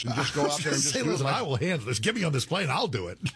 and just go out there and just do listen, I will handle this. Get me on this plane. I'll do it.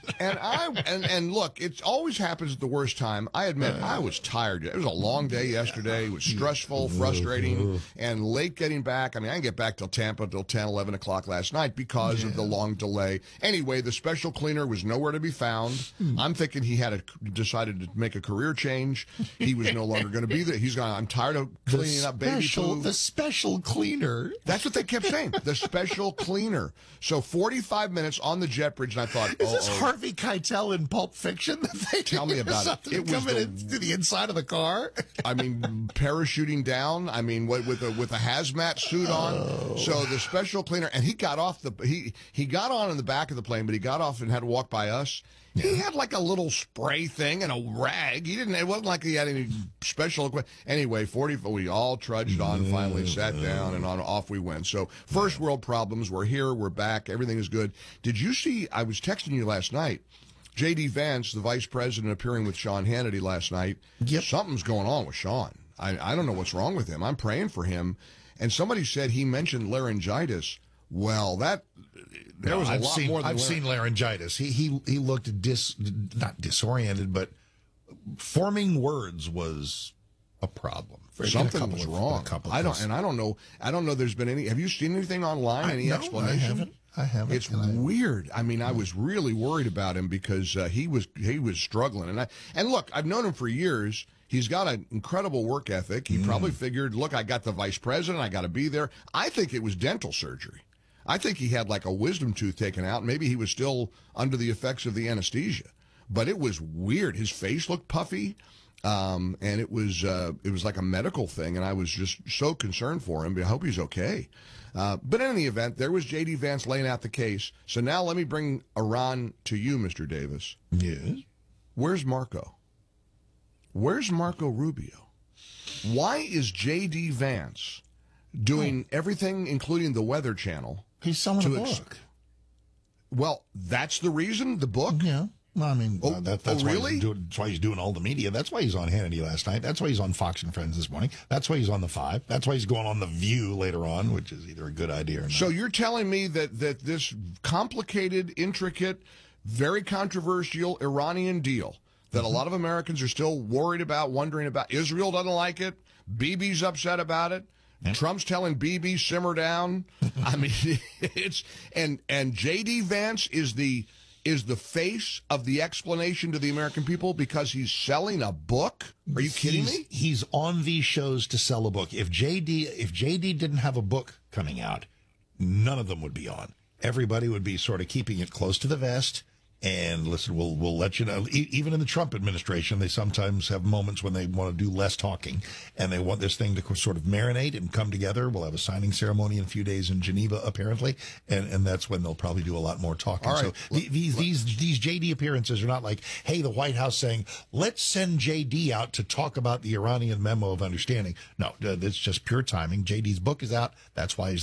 And look, it always happens at the worst time. I admit I was tired. It was a long day yesterday. It was stressful, frustrating, and late getting back. I mean, I didn't get back till Tampa till 10, 11 o'clock last night because of the long delay. Anyway, the special cleaner was nowhere to be found. I'm thinking he had decided to make a career change. He was no longer going to be there. He's going, I'm tired of cleaning up baby poo. The special cleaner. That's what they kept saying. The special cleaner. So 45 minutes on the jet bridge, and I thought, is this Harvey Keitel in Pulp Fiction? That they tell me about it. It was to the inside of the car. I mean, parachuting down. I mean, with a hazmat suit on. So the special cleaner, and he got off he got on in the back of the plane, but he got off and had to walk by us. Yeah. He had like a little spray thing and a rag. It wasn't like he had any special equipment. Anyway, we all trudged on, finally sat down, and off we went. So first world problems. We're here. We're back. Everything is good. Did you see, I was texting you last night, J.D. Vance, the vice president, appearing with Sean Hannity last night. Yep. Something's going on with Sean. I don't know what's wrong with him. I'm praying for him. And somebody said he mentioned laryngitis. Well, there was a lot more than I've seen laryngitis. He looked not disoriented, but forming words was a problem. Something was wrong. I don't know. There's been any. Have you seen anything online? Any explanation? I haven't. It's weird. I mean, I was really worried about him because he was struggling. And look, I've known him for years. He's got an incredible work ethic. He probably figured, look, I got the vice president. I got to be there. I think it was dental surgery. I think he had like a wisdom tooth taken out. Maybe he was still under the effects of the anesthesia. But it was weird. His face looked puffy. And it was like a medical thing, and I was just so concerned for him. But I hope he's okay. But in any event, there was J.D. Vance laying out the case. So now let me bring Iran to you, Mr. Davis. Yes. Where's Marco? Where's Marco Rubio? Why is J.D. Vance doing everything, including the Weather Channel? He's selling a book. Well, that's the reason, the book? Yeah. Well, I mean, that's really? why he's doing all the media. That's why he's on Hannity last night. That's why he's on Fox and Friends this morning. That's why he's on The Five. That's why he's going on The View later on, which is either a good idea or not. So you're telling me that this complicated, intricate, very controversial Iranian deal that a lot of Americans are still worried about, wondering about, Israel doesn't like it, Bibi's upset about it, Trump's telling Bibi, simmer down. I mean, and J.D. Vance is the face of the explanation to the American people because he's selling a book? Are you kidding me? He's on these shows to sell a book. If JD didn't have a book coming out, none of them would be on. Everybody would be sort of keeping it close to the vest. And listen, we'll let you know. Even in the Trump administration, they sometimes have moments when they want to do less talking, and they want this thing to sort of marinate and come together. We'll have a signing ceremony in a few days in Geneva, apparently, and that's when they'll probably do a lot more talking. All right. So these JD appearances are not like, hey, the White House saying, let's send JD out to talk about the Iranian memo of understanding. No, it's just pure timing. JD's book is out. That's why he's